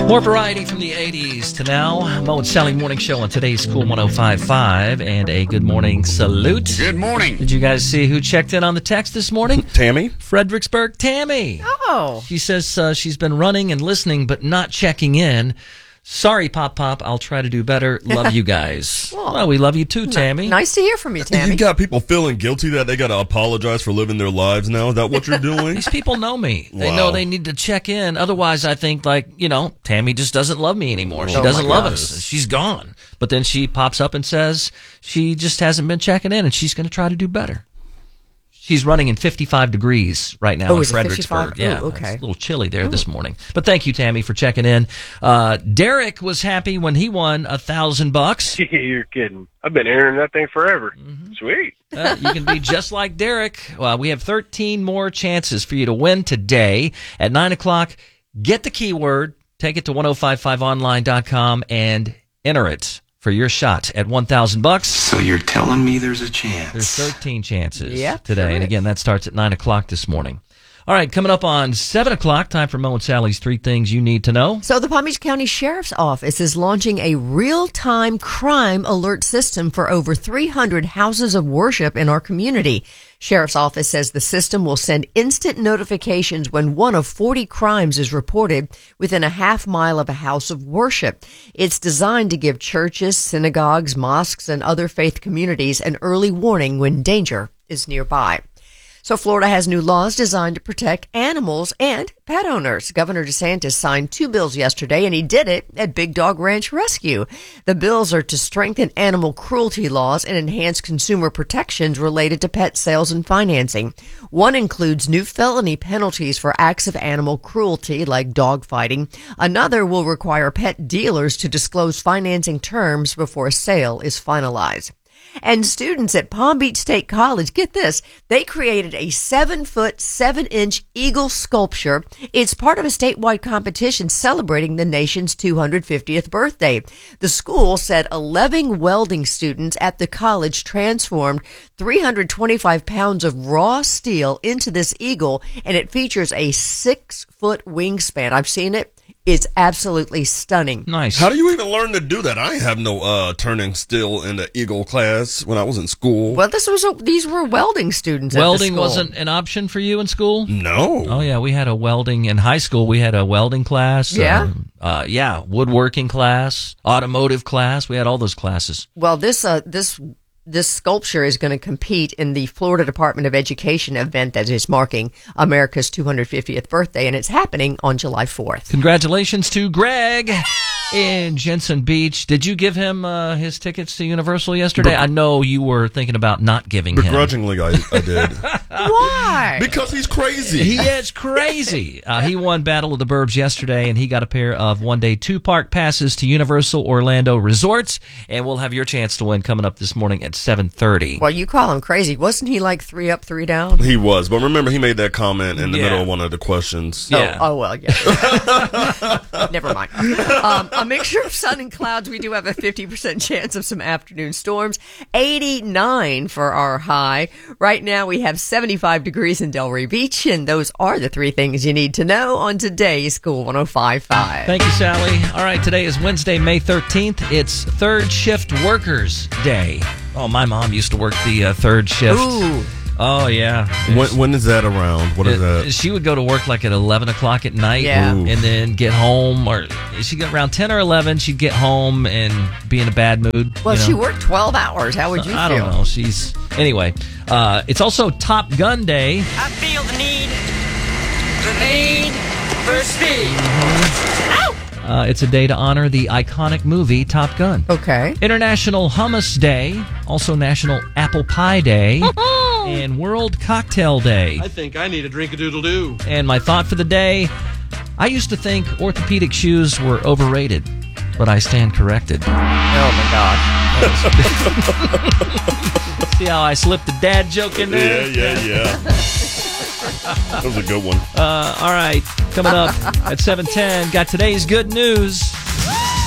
More variety from the 80s to now. Mo and Sally Morning Show on today's Cool 105.5, and a good morning salute. Good morning. Did you guys see who checked in on the text this morning? Tammy? Fredericksburg Tammy. Oh. She says she's been running and listening but not checking in. Sorry, Pop. I'll try to do better. Love you guys. Well, we love you too, Tammy. Nice to hear from you, Tammy. You got people feeling guilty that they got to apologize for living their lives now? Is that what you're doing? These people know me. They Wow. know they need to check in. Otherwise, I think, Tammy just doesn't love me anymore. She doesn't love us. She's gone. But then she pops up and says she just hasn't been checking in, and she's going to try to do better. She's running in 55 degrees right now in Fredericksburg. 55? Yeah, Ooh, okay. It's a little chilly there this morning. But thank you, Tammy, for checking in. Derek was happy when he won $1,000. You're kidding. I've been entering that thing forever. Sweet. You can be just like Derek. We have 13 more chances for you to win today at 9 o'clock. Get the keyword, take it to 1055online.com, and enter it for your shot at $1,000. So you're telling me there's a chance? There's 13 chances Yeah, today. sure And is. again, that starts at 9 o'clock this morning. All right, coming up on 7 o'clock, time for Mo and Sally's 3 Things You Need to Know. So the Palm Beach County Sheriff's Office is launching a real-time crime alert system for over 300 houses of worship in our community. Sheriff's Office says the system will send instant notifications when one of 40 crimes is reported within a half mile of a house of worship. It's designed to give churches, synagogues, mosques, and other faith communities an early warning when danger is nearby. So Florida has new laws designed to protect animals and pet owners. Governor DeSantis signed 2 bills yesterday, and he did it at Big Dog Ranch Rescue. The bills are to strengthen animal cruelty laws and enhance consumer protections related to pet sales and financing. One includes new felony penalties for acts of animal cruelty, like dog fighting. Another will require pet dealers to disclose financing terms before a sale is finalized. And students at Palm Beach State College, get this, they created a 7-foot, 7-inch eagle sculpture. It's part of a statewide competition celebrating the nation's 250th birthday. The school said 11 welding students at the college transformed 325 pounds of raw steel into this eagle, and it features a 6-foot wingspan. I've seen it. It's absolutely stunning. Nice. How do you even learn to do that? I have no turning steel in the Eagle class when I was in school. Well, these were welding students. Welding at the school. wasn't an option for you in school? No. Oh, yeah, we had a welding in high school. We had a welding class. Yeah? Woodworking class, automotive class. We had all those classes. Well, this sculpture is going to compete in the Florida Department of Education event that is marking America's 250th birthday, and it's happening on July 4th. Congratulations to Greg in Jensen Beach. Did you give him his tickets to Universal yesterday? I know you were thinking about not giving him. Begrudgingly, I did. Why? Because he's crazy. He is crazy. He won Battle of the Burbs yesterday, and he got a pair of one-day 2-park passes to Universal Orlando Resorts, and we'll have your chance to win coming up this morning at 7:30. Well, you call him crazy. Wasn't he like 3 up, 3 down? He was. But remember, he made that comment in the Yeah. middle of one of the questions. Yeah. Oh, well, yeah. Never mind. A mixture of sun and clouds. We do have a 50% chance of some afternoon storms. 89 for our high. Right now, we have 75 degrees in Delray Beach, and those are the 3 things you need to know on today's Cool 105.5. Thank you, Sally. All right, today is Wednesday, May 13th. It's Third Shift Workers Day. Oh, my mom used to work the third shift. Ooh. Oh, yeah. When is that around? What is that? She would go to work like at 11 o'clock at night Yeah. and then get home, or she'd get around 10 or 11, she'd get home and be in a bad mood. Well, you know? she worked 12 hours. How would you I feel? don't know. Anyway, it's also Top Gun Day. I feel the need for speed. It's a day to honor the iconic movie Top Gun. Okay. International Hummus Day, also National Apple Pie Day, and World Cocktail Day. I think I need a drink-a-doodle-doo. And my thought for the day, I used to think orthopedic shoes were overrated, but I stand corrected. Oh, my gosh. See how I slipped a dad joke in there? Yeah. That was a good one. All right, coming up at 7:10, got today's good news.